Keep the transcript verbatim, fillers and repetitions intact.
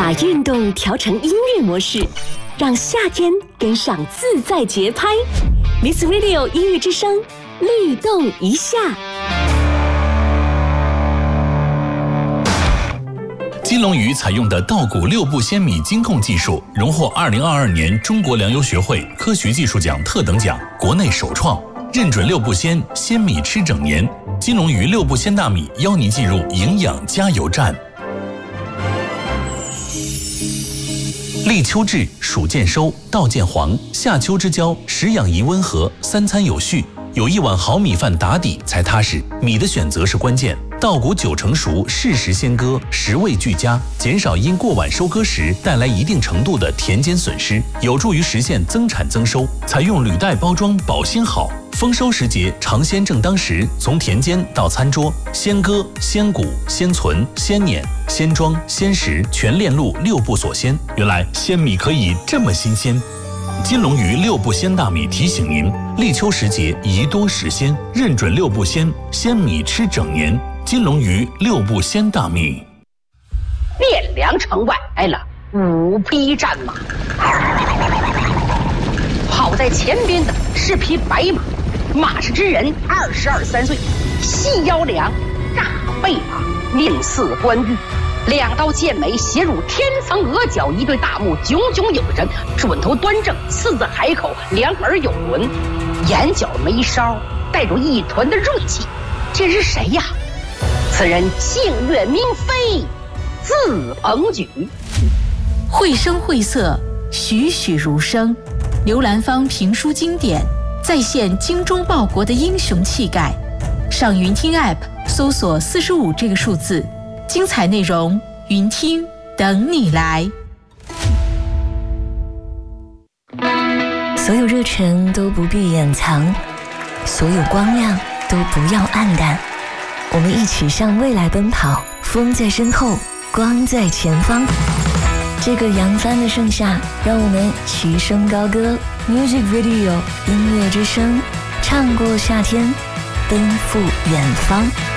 把运动调成音乐模式，让夏天跟上自在节拍。Miss Radio 音乐之声，律动一下。 金龙鱼采用的稻谷六步鲜米精控技术，荣获二零二二年中国粮油学会科学技术奖特等奖，国内首创，认准六步鲜，鲜米吃整年。金龙鱼六步鲜大米邀您进入营养加油站。立秋至，暑渐收，稻渐黄，夏秋之交，食养宜温和，三餐有序，有一碗好米饭打底才踏实。米的选择是关键，稻谷九成熟，适时先割，食味俱佳，减少因过晚收割时带来一定程度的田间损失，有助于实现增产增收。采用履带包装，保鲜好。丰收时节，尝鲜正当时，从田间到餐桌，鲜割、鲜谷、鲜存、鲜碾、鲜装、鲜食，全链路六步锁鲜。原来鲜米可以这么新鲜。金龙鱼六步鲜大米提醒您：立秋时节宜多食鲜，认准六步鲜，鲜米吃整年。金龙鱼六步鲜大米。 汴梁城外来了五匹战马，跑在前边的是匹白马，马氏之人二十二三岁，细腰梁，大背马，面似冠玉，两刀剑眉斜入天层额角，一对大目炯炯有神，准头端正，四字海口，两耳有轮，眼角眉梢带着一团的锐气。这是谁呀？此人姓岳名飞，字鹏举。 绘声绘色，栩栩如生，刘兰芳评书经典，再现精忠报国的英雄气概。上云听 App 搜索四十五这个数字，精彩内容云听等你来。 所有热忱都不必掩藏，所有光亮都不要暗淡。我们一起向未来奔跑，风在身后，光在前方。这个扬帆的盛夏，让我们齐声高歌 Music Video 音乐之声，唱过夏天，奔赴远方。